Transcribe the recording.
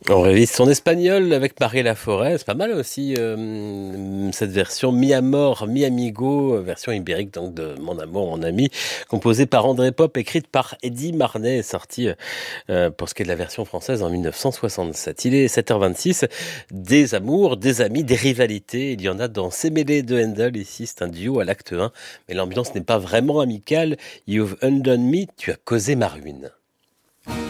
On révise son espagnol avec Marie Laforêt. C'est pas mal aussi cette version Mi Amor, Mi Amigo, version ibérique donc de Mon amour, mon ami, composée par André Pop, écrite par Eddy Marnay, sortie pour ce qui est de la version française en 1967. Il est 7h26. Des amours, des amis, des rivalités. Il y en a dans Ces mêlées de Handel. Ici, c'est un duo à l'acte 1. Mais l'ambiance n'est pas vraiment amicale. You've undone me, tu as causé ma ruine.